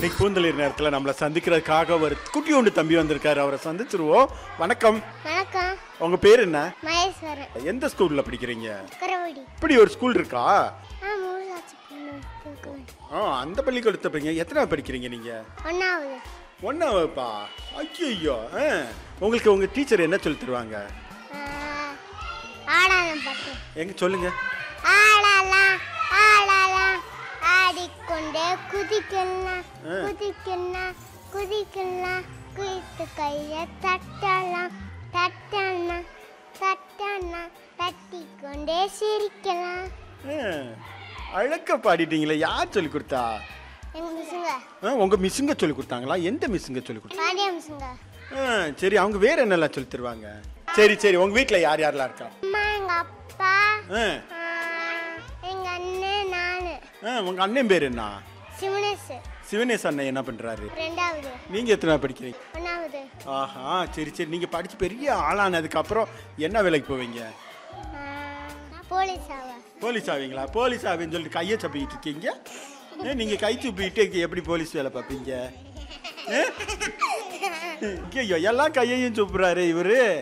இன்னைக்கு பூந்தளிர் நேரத்தில் நம்மளை சந்திக்கிறதுக்காக ஒரு குட்டியோண்டு தம்பி வந்திருக்காரு. அவரை சந்திச்சிருவோம். வணக்கம். வணக்கம். உங்க பேர் என்ன? மகேஸ்வரன். எந்த ஸ்கூல்ல படிக்கிறீங்க? கரவடி. இப்படி ஒரு ஸ்கூல் இருக்கா? அந்த பள்ளிக்கூடத்தை படிங்க. எத்தனை படிக்கிறீங்க நீங்க? ஒன்னாவது. ஒன்னாவதுப்பா. ஐயோ. உங்களுக்கு உங்க டீச்சர் என்ன சொல்லி தருவாங்க? ஆடாதம் பாட்டு. எங்க சொல்லுங்க. ஆடலாம் ஆடலாம் ஆடிக்கொண்டே குதிக்கலாம் குதிக்கலாம் குதிக்கலாம் குதித்து கையை தட்டலாம் தட்டலாம் தட்டலாம் தட்டிக்கொண்டே சிரிக்கலாம். அழகா பாடிட்டீங்களே. யார் சொல்லி கொடுத்தா? எங்க மிஸ்ஸுங்க. உங்க மிஸ்ஸுங்க சொல்லி கொடுத்தாங்களா? எந்த மிஸ்ஸுங்க சொல்லி கொடுத்தா? பாண்டிய மிஸ்ஸுங்க. சரி, அவங்க வேற என்னெல்லாம் சொல்லி தருவாங்க? சரி, உங்க வீட்ல யார் யாரெல்லாம் இருக்கா? அம்மா, எங்க அப்பா, எங்க அண்ணன், நானு. உங்க அண்ணன் பேர் என்ன? சிவனேஷ். சிவனேஷ் அண்ணன் என்ன பண்றாரு? ரெண்டாவது. நீங்க எத்தனை படிக்கிறீங்க? ஒன்னாவது. ஆஹா, சரி, நீங்க படிச்சு பெரிய ஆளானதுக்கு அப்புறம் என்ன வேலைக்கு போவீங்க? போலீஸ் ஆவீங்களா? போலீஸ் ஆவின்னு சொல்லிட்டு கையை சப்பிக்கிட்டு இருக்கீங்க. நீங்க கை சுப்பிட்டு எப்படி போலீஸ் வேலை பார்ப்பீங்க? ஐயோ, எல்லா கையையும் சுப்புறாரு இவரு.